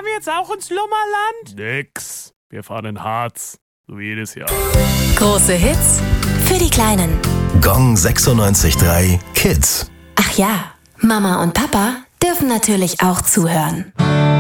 fahren wir jetzt auch ins Lummerland? Nix. Wir fahren in Harz. So wie jedes Jahr. Große Hits für die Kleinen. Gong 96.3 Kids. Ach ja, Mama und Papa dürfen natürlich auch zuhören.